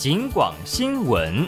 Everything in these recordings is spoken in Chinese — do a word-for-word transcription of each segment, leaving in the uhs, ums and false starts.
警广新闻。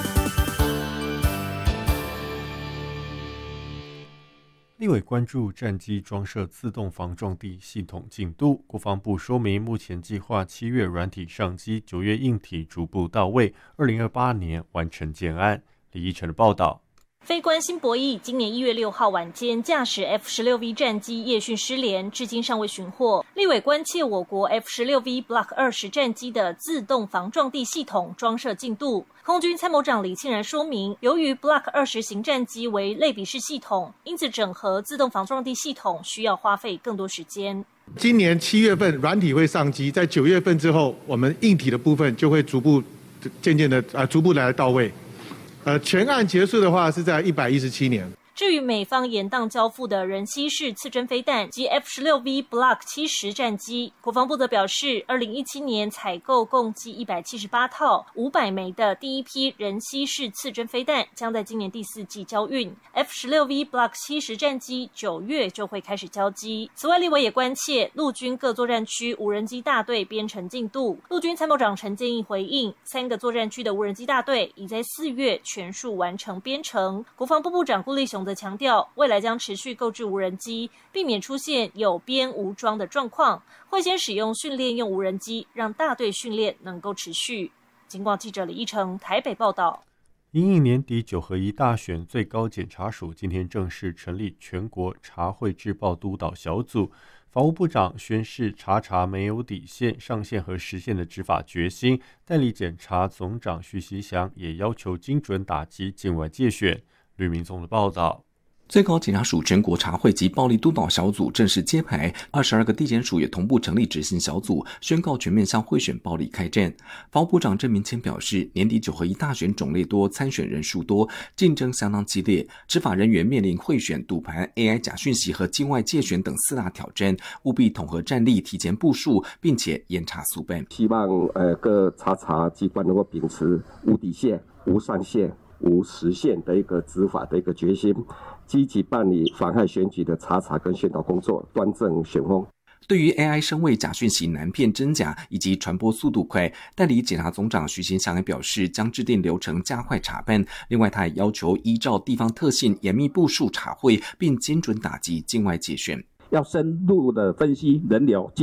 立委关注战机装设自动防撞地系统进度，国防部说明，目前计划七月软体上机，九月硬体逐步到位，二零二八年完成建案。李义成的报道。 飞官辛博义今年一月六号晚间驾驶 F 十六 V 战机夜讯失联，至今尚未寻获。立委关切我国 F 十六 V Block 二十战机的自动防撞地系统装设进度。空军参谋长李庆然说明，由于 Block 二十型战机为类比式系统，因此整合自动防撞地系统需要花费更多时间。 今年七月份软体会上机，在九月份之后，我们硬体的部分就会逐步渐渐的啊逐步来到位。呃，全案结束的话是在一百一十七年。 至于美方延宕交付的人西式刺针飞弹及 F 十六 V Block 七十战机，国防部则表示，二零一七年采购共计一百七十八套五百枚的第一批人西式刺针飞弹，将在今年第四季交运。F 十六 V Block 七十战机九月就会开始交机。此外，立委也关切陆军各作战区无人机大队编成进度。陆军参谋长陈建义回应，三个作战区的无人机大队已在四月全数完成编成。国防部部长顾立雄则强调，未来将持续购置无人机，避免出现有编无装的状况，会先使用训练用无人机，让大队训练能够持续。警广记者李义成台北报道。 因应年底九合一大选，最高检察署今天正式成立全国查贿治暴督导小组。法务部长宣示查查没有底线、上限和实现的执法决心。代理检察总长徐锡祥也要求精准打击境外介选。吕明宗的报道。 最高检察署全国查贿及暴力督导小组正式揭牌，二十二个地检署也同步成立执行小组，宣告全面向贿选暴力开战。法务部长郑明谦表示，年底九合一大选种类多，参选人数多，竞争相当激烈，执法人员面临贿选、赌盘、A I 假讯息和境外介选等四大挑战，务必统合战力，提前部署，并且严查速办。 希望呃各查查机关能够秉持无底线、无上限、无实现的一个执法的一个决心，积极办理妨害选举的查查跟宣导工作，端正选风。 对于 A I 声位假讯息难辨真假以及传播速度快，代理检察总长徐新祥也表示，将制定流程加快查办。另外，他也要求依照地方特性严密部署查贿，并精准打击境外介选， 要深入的分析人流。